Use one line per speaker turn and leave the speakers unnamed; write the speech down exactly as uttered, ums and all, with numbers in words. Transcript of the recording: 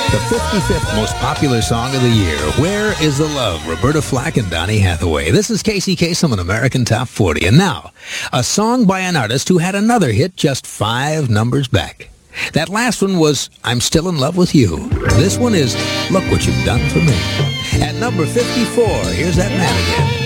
The fifty-fifth most popular song of the year, Where is the Love? Roberta Flack and Donny Hathaway. This is Casey Kasem on American Top forty. And now, a song by an artist who had another hit just five numbers back. That last one was I'm Still in Love with You. This one is Look What You've Done for Me. At number fifty-four, here's that man again.